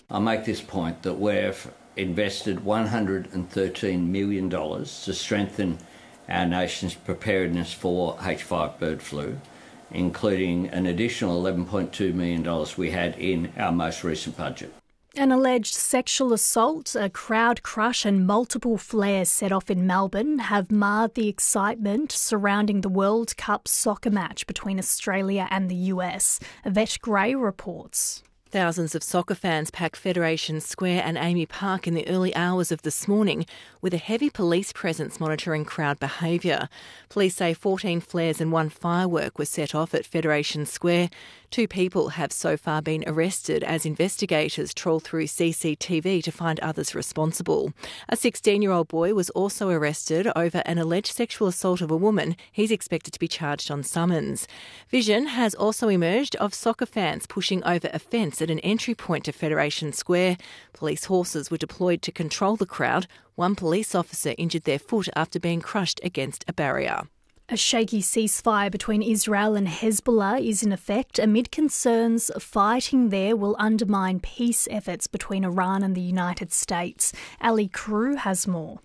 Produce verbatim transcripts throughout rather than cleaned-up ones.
I make this point that we've invested one hundred thirteen million dollars to strengthen our nation's preparedness for H five bird flu, including an additional eleven point two million dollars we had in our most recent budget. An alleged sexual assault, a crowd crush and multiple flares set off in Melbourne have marred the excitement surrounding the World Cup soccer match between Australia and the U S. Yvette Gray reports. Thousands of soccer fans packed Federation Square and Amy Park in the early hours of this morning, with a heavy police presence monitoring crowd behaviour. Police say fourteen flares and one firework were set off at Federation Square. Two people have so far been arrested as investigators trawl through C C T V to find others responsible. A sixteen-year-old boy was also arrested over an alleged sexual assault of a woman. He's expected to be charged on summons. Vision has also emerged of soccer fans pushing over a fence at an entry point to Federation Square. Police horses were deployed to control the crowd. One police officer injured their foot after being crushed against a barrier. A shaky ceasefire between Israel and Hezbollah is in effect amid concerns fighting there will undermine peace efforts between Iran and the United States. Ali Crew has more.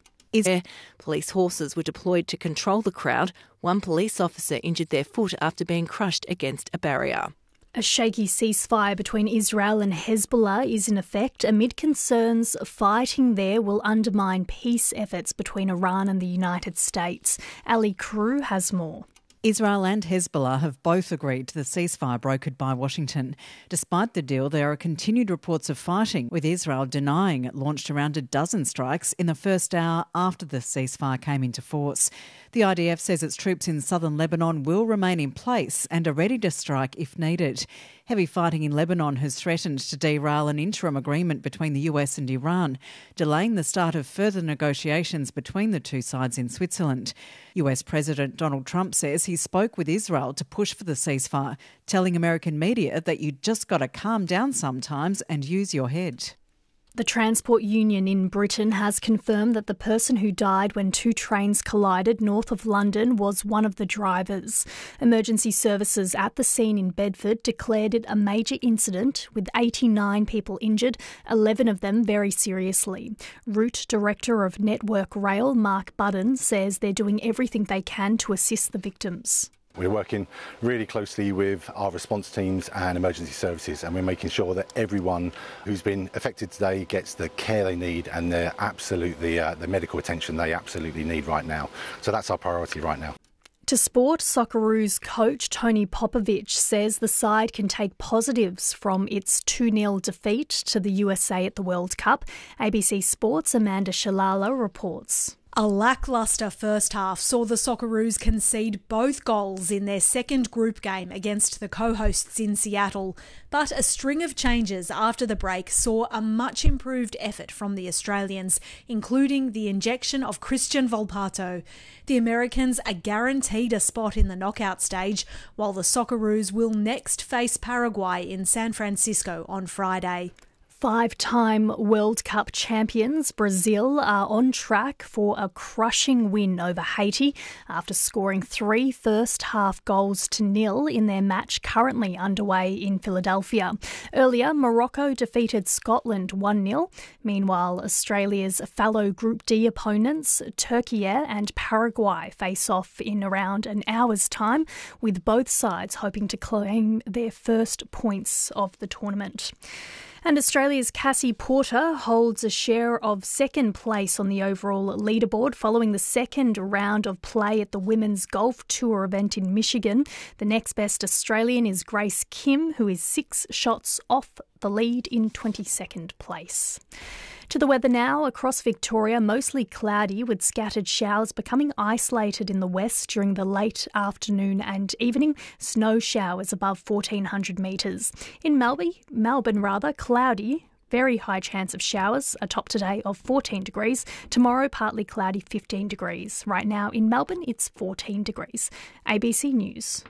Police horses were deployed to control the crowd. One police officer injured their foot after being crushed against a barrier. A shaky ceasefire between Israel and Hezbollah is in effect amid concerns fighting there will undermine peace efforts between Iran and the United States. Ali Crew has more. Israel and Hezbollah have both agreed to the ceasefire brokered by Washington. Despite the deal, there are continued reports of fighting, with Israel denying it launched around a dozen strikes in the first hour after the ceasefire came into force. The I D F says its troops in southern Lebanon will remain in place and are ready to strike if needed. Heavy fighting in Lebanon has threatened to derail an interim agreement between the U S and Iran, delaying the start of further negotiations between the two sides in Switzerland. U S President Donald Trump says he spoke with Israel to push for the ceasefire, telling American media that you just got to calm down sometimes and use your head. The Transport Union in Britain has confirmed that the person who died when two trains collided north of London was one of the drivers. Emergency services at the scene in Bedford declared it a major incident, with eighty-nine people injured, eleven of them very seriously. Route Director of Network Rail, Mark Budden, says they're doing everything they can to assist the victims. We're working really closely with our response teams and emergency services, and we're making sure that everyone who's been affected today gets the care they need and the absolutely uh, the medical attention they absolutely need right now. So that's our priority right now. To sport, Socceroos coach Tony Popovich says the side can take positives from its two nil defeat to the U S A at the World Cup. A B C Sports' Amanda Shalala reports. A lacklustre first half saw the Socceroos concede both goals in their second group game against the co-hosts in Seattle, but a string of changes after the break saw a much improved effort from the Australians, including the injection of Christian Volpato. The Americans are guaranteed a spot in the knockout stage, while the Socceroos will next face Paraguay in San Francisco on Friday. Five-time World Cup champions Brazil are on track for a crushing win over Haiti after scoring three first-half goals to nil in their match currently underway in Philadelphia. Earlier, Morocco defeated Scotland one nil. Meanwhile, Australia's fellow Group D opponents, Turkey and Paraguay, face off in around an hour's time, with both sides hoping to claim their first points of the tournament. And Australia's Cassie Porter holds a share of second place on the overall leaderboard following the second round of play at the Women's Golf Tour event in Michigan. The next best Australian is Grace Kim, who is six shots off the lead in twenty-second place. To the weather now. Across Victoria, mostly cloudy with scattered showers becoming isolated in the west during the late afternoon and evening. Snow showers above fourteen hundred metres. In Melbourne, Melbourne rather, cloudy. Very high chance of showers, a top today of fourteen degrees. Tomorrow, partly cloudy, fifteen degrees. Right now in Melbourne, it's fourteen degrees. A B C News.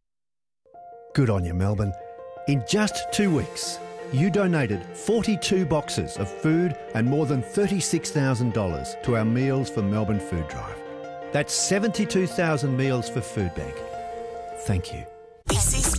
Good on you, Melbourne. In just two weeks, you donated forty-two boxes of food and more than thirty-six thousand dollars to our Meals for Melbourne food drive. That's seventy-two thousand meals for Food Bank. Thank you.